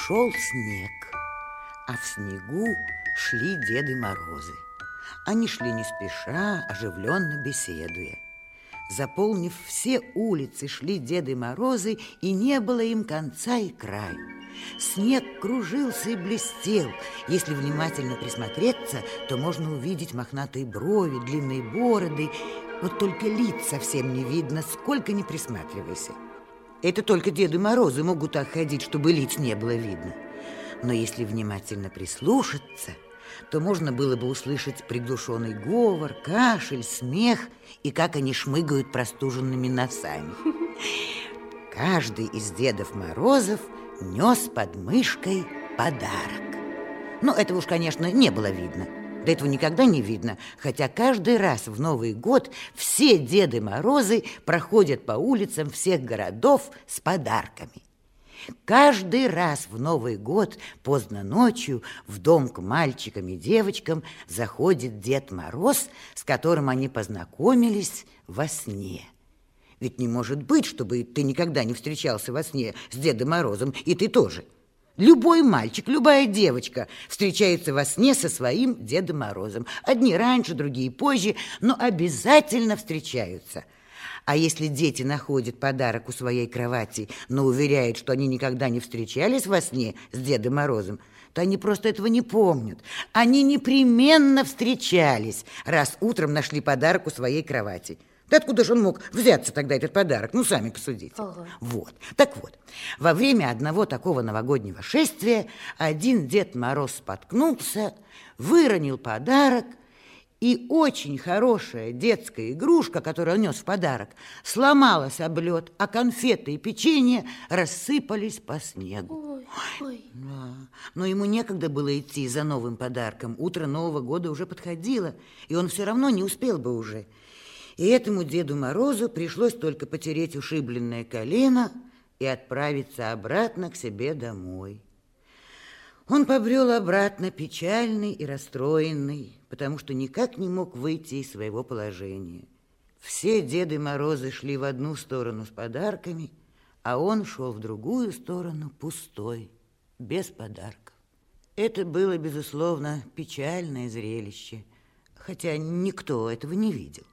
Шел снег, а в снегу шли Деды Морозы. Они шли не спеша, оживленно беседуя. Заполнив все улицы, шли Деды Морозы, и не было им конца и краю. Снег кружился и блестел. Если внимательно присмотреться, то можно увидеть мохнатые брови, длинные бороды. Вот только лиц совсем не видно, сколько ни присматривайся. Это только Деды Морозы могут так ходить, чтобы лиц не было видно. Но если внимательно прислушаться, то можно было бы услышать приглушенный говор, кашель, смех и как они шмыгают простуженными носами. Каждый из Дедов Морозов нес под мышкой подарок. Но этого уж, конечно, не было видно. Да этого никогда не видно, хотя каждый раз в Новый год все Деды Морозы проходят по улицам всех городов с подарками. Каждый раз в Новый год поздно ночью в дом к мальчикам и девочкам заходит Дед Мороз, с которым они познакомились во сне. Ведь не может быть, чтобы ты никогда не встречался во сне с Дедом Морозом, и ты тоже. Любой мальчик, любая девочка встречается во сне со своим Дедом Морозом. Одни раньше, другие позже, но обязательно встречаются. А если дети находят подарок у своей кровати, но уверяют, что они никогда не встречались во сне с Дедом Морозом, то они просто этого не помнят. Они непременно встречались, раз утром нашли подарок у своей кровати. Да откуда же он мог взяться тогда, этот подарок? Ну, сами посудите. Ага. Вот. Так вот, во время одного такого новогоднего шествия один Дед Мороз споткнулся, выронил подарок, и очень хорошая детская игрушка, которую он нес в подарок, сломалась об лед, а конфеты и печенье рассыпались по снегу. Ой. Да. Но ему некогда было идти за новым подарком. Утро Нового года уже подходило, и он все равно не успел бы уже. И этому Деду Морозу пришлось только потереть ушибленное колено и отправиться обратно к себе домой. Он побрел обратно печальный и расстроенный, потому что никак не мог выйти из своего положения. Все Деды Морозы шли в одну сторону с подарками, а он шел в другую сторону пустой, без подарков. Это было, безусловно, печальное зрелище, хотя никто этого не видел.